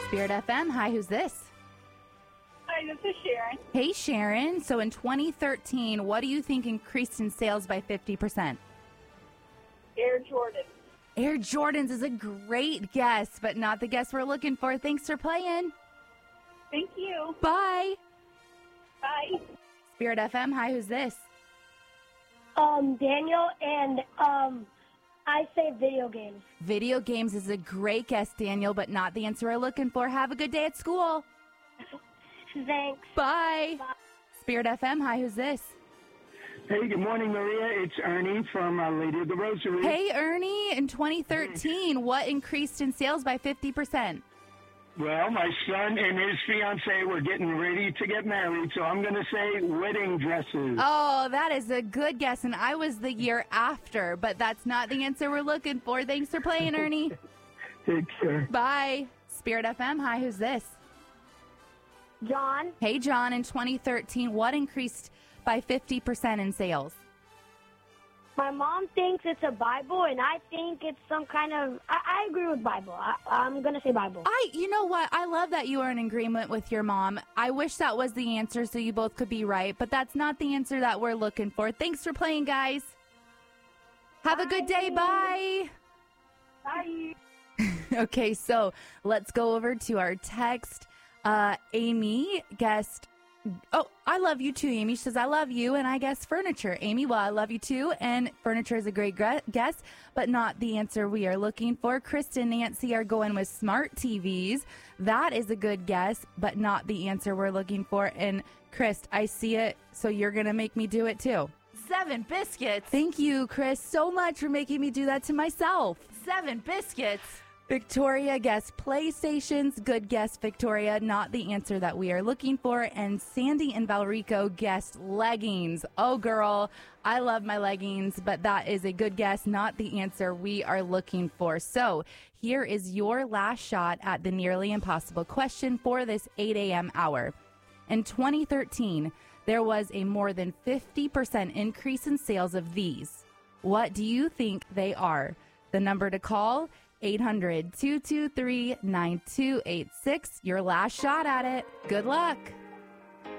Spirit FM. Hi, who's this? Hi, this is Sharon. Hey, Sharon. So in 2013, what do you think increased in sales by 50%? Air Jordan. Air Jordans is a great guess, but not the guess we're looking for. Thanks for playing. Thank you. Bye. Bye. Spirit FM. Hi, who's this? Daniel, and I say video games. Video games is a great guess, Daniel, but not the answer we're looking for. Have a good day at school. Thanks. Bye. Bye. Spirit FM. Hi, who's this? Hey, good morning, Maria. It's Ernie from Lady of the Rosary. Hey, Ernie. In 2013, what increased in sales by 50%? Well, my son and his fiancée were getting ready to get married, so I'm going to say wedding dresses. Oh, that is a good guess, and I was the year after, but that's not the answer we're looking for. Thanks for playing, Ernie. Take care. Bye. Spirit FM. Hi, who's this? John. Hey, John. In 2013, what increased by 50% in sales? My mom thinks it's a Bible, and I think it's some kind of... I agree with Bible. I'm going to say Bible. You know what? I love that you are in agreement with your mom. I wish that was the answer so you both could be right, but that's not the answer that we're looking for. Thanks for playing, guys. Have a good day. Bye. Bye. Okay, so let's go over to our text. Amy guessed... Oh, I love you too, Amy. She says, I love you, and I guess furniture. Amy, well, I love you too, and furniture is a great guess, but not the answer we are looking for. Kristen and Nancy are going with smart TVs. That is a good guess, but not the answer we're looking for. And Chris, I see it, so you're going to make me do it too. 7 biscuits. Thank you, Chris, so much for making me do that to myself. 7 biscuits. Victoria guessed PlayStations. Good guess, Victoria. Not the answer that we are looking for. And Sandy and Valrico guessed leggings. Oh, girl, I love my leggings, but that is a good guess. Not the answer we are looking for. So here is your last shot at the nearly impossible question for this 8 a.m. hour. In 2013, there was a more than 50% increase in sales of these. What do you think they are? The number to call, 800-223-9286. Your last shot at it. Good luck.